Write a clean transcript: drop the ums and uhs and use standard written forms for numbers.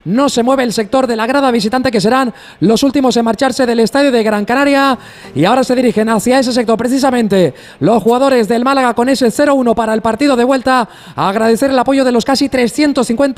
No se mueve el sector de la grada visitante, que serán los últimos en marcharse del estadio de Gran Canaria, y ahora se dirigen hacia ese sector precisamente los jugadores del Málaga con ese 0-1 para el partido de vuelta. A agradecer el apoyo de los casi 350